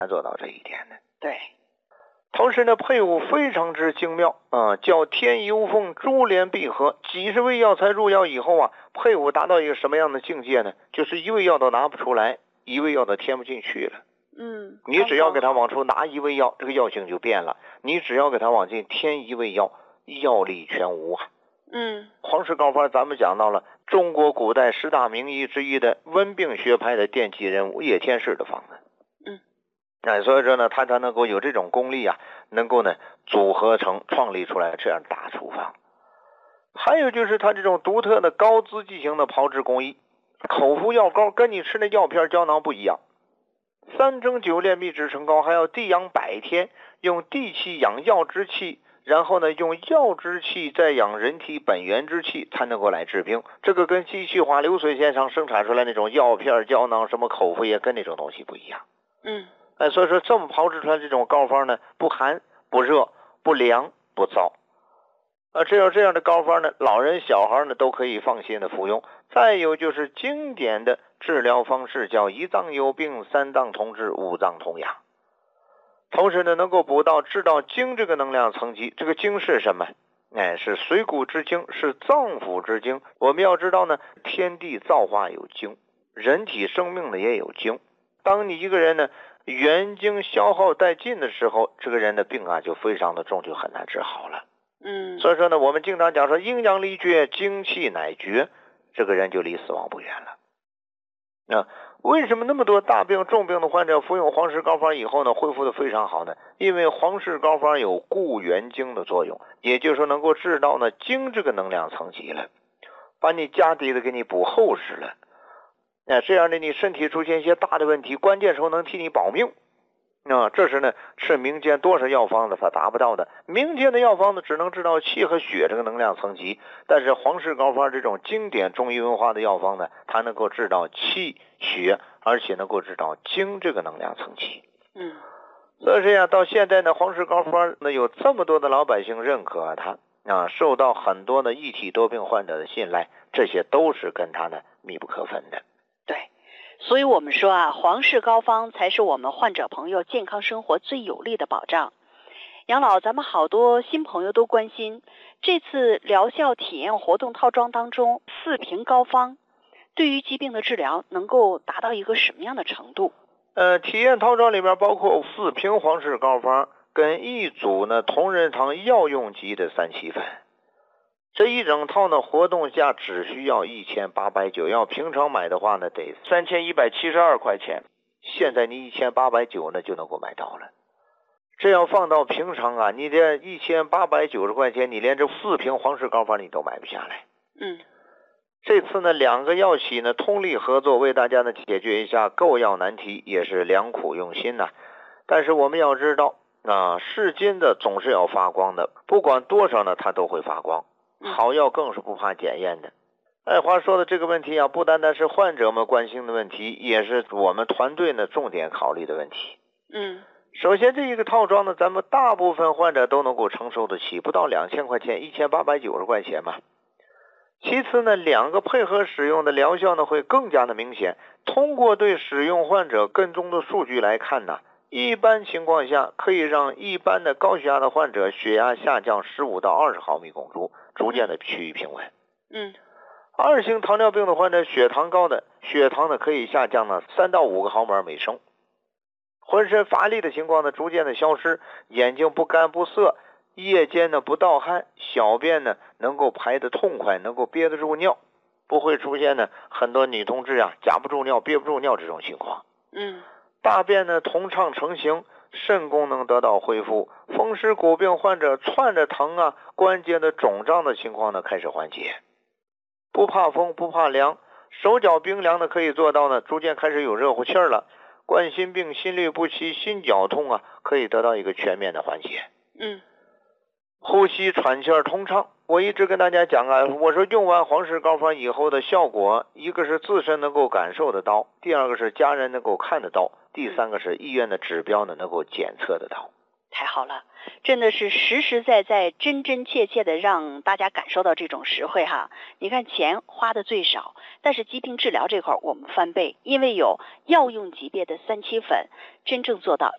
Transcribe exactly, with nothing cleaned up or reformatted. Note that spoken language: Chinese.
难做到这一点的。 对。 同时呢，配伍非常之精妙啊，叫天衣无缝，珠联璧合。几十味药材入药以后啊，配伍达到一个什么样的境界呢？就是一味药都拿不出来，一味药都填不进去了。 嗯， 你只要给他往出拿一味药，这个药性就变了；你只要给他往进添一味药，药力全无啊。 嗯， 黄氏膏方咱们讲到了中国古代十大名医之一的温病学派的奠基人物叶天士的方子。 嗯， 哎，所以说呢，他才能够有这种功力啊，能够呢组合成创立出来这样大处方。还有就是他这种独特的高资剂型的炮制工艺，口服药膏跟你吃的药片胶囊不一样。三蒸九炼秘制成膏，还要地养百天，用地气养药之气，然后呢用药之气再养人体本源之气，才能够来治病。这个跟机器化流水线上生产出来那种药片胶囊什么口服液跟那种东西不一样。 嗯， 哎，所以说这么炮制出来这种膏方呢，不寒不热不凉不燥。啊，只有这样的膏方呢，老人小孩呢都可以放心的服用。再有就是经典的治疗方式，叫一脏有病，三脏同治，五脏同养。同时呢，能够补到治到精这个能量层级。这个精是什么？哎，是水谷之精，是脏腑之精。我们要知道呢，天地造化有精，人体生命呢也有精。当你一个人呢元精消耗殆尽的时候，这个人的病啊就非常的重，就很难治好了。 嗯， 所以说呢，我们经常讲说阴阳离绝，精气乃绝，这个人就离死亡不远了。那为什么那么多大病重病的患者服用黄氏膏方以后呢，恢复的非常好呢？因为黄氏膏方有固元精的作用，也就是说能够治到呢精这个能量层级了，把你家底的给你补厚实了。那这样的你身体出现一些大的问题，关键时候能替你保命。啊，这是呢是民间多少药方子它达不到的。民间的药方子只能治到气和血这个能量层级，但是黄氏膏方这种经典中医文化的药方呢，它能够治到气血，而且能够治到精这个能量层级。 嗯， 所以这样到现在呢，黄氏膏方呢有这么多的老百姓认可它啊，受到很多的异体多病患者的信赖，这些都是跟它呢密不可分的。 对。所以我们说啊，黄氏膏方才是我们患者朋友健康生活最有力的保障。杨老，咱们好多新朋友都关心，这次疗效体验活动套装当中，四瓶膏方对于疾病的治疗能够达到一个什么样的程度？ 呃，体验套装里边包括四瓶黄氏膏方跟一组呢同仁堂药用级的三七粉。这一整套呢，活动价只需要一千八百九，要平常买的话呢，得三千一百七十二块钱。现在你一千八百九呢就能够买到了。这要放到平常啊，你这一千八百九十块钱，你连这四瓶黄氏膏方你都买不下来。 嗯， 这次呢，两个药企呢通力合作，为大家呢解决一下购药难题，也是良苦用心呐、啊。但是我们要知道啊，是金的总是要发光的，不管多少呢，它都会发光。好药更是不怕检验的。哎，话说的这个问题啊，不单单是患者们关心的问题，也是我们团队呢重点考虑的问题。 嗯， 首先这一个套装呢，咱们大部分患者都能够承受得起，不到两千块钱，一千八百九十块钱嘛。其次呢，两个配合使用的疗效呢会更加的明显。通过对使用患者跟踪的数据来看呢，一般情况下可以让一般的高血压的患者血压下降十五到二十毫米汞柱，逐渐的趋于平稳。 嗯， 二型糖尿病的患者血糖高的，血糖呢可以下降呢三到五个毫摩尔每升。浑身乏力的情况呢逐渐的消失，眼睛不干不涩，夜间呢不盗汗，小便呢能够排得痛快，能够憋得住尿，不会出现呢很多女同志啊夹不住尿憋不住尿这种情况。 嗯， 大便呢通畅成型，肾功能得到恢复，风湿骨病患者窜着疼啊，关节的肿胀的情况呢开始缓解，不怕风不怕凉，手脚冰凉的可以做到呢逐渐开始有热乎气儿了，冠心病心律不齐心绞痛啊可以得到一个全面的缓解。 嗯， 呼吸喘气儿通畅。我一直跟大家讲啊，我说用完黄氏膏方以后的效果，一个是自身能够感受得到，第二个是家人能够看得到，第三个是医院的指标呢能够检测得到。 太好了，真的是实实在在真真切切的让大家感受到这种实惠哈。你看钱花的最少，但是疾病治疗这块我们翻倍，因为有药用级别的三七粉，真正做到